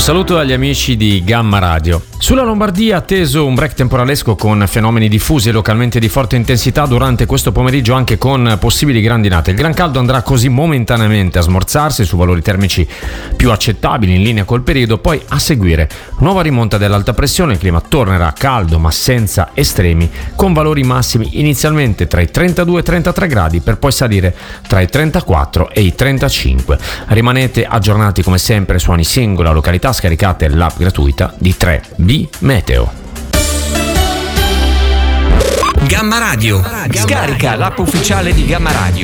saluto agli amici di Gamma Radio. Sulla Lombardia atteso un break temporalesco con fenomeni diffusi e localmente di forte intensità durante questo pomeriggio, anche con possibili grandinate. Il gran caldo andrà così momentaneamente a smorzarsi su valori termici più accettabili in linea col periodo, poi a seguire nuova rimonta dell'alta pressione, il clima tornerà caldo ma senza estremi, con valori massimi inizialmente tra i 32 e i 33 gradi per poi salire tra i 34 e i 35. Rimanete aggiornati come sempre su ogni singola località, scaricate l'app gratuita di 3B Meteo. Gamma Radio. Scarica l'app ufficiale di Gamma Radio.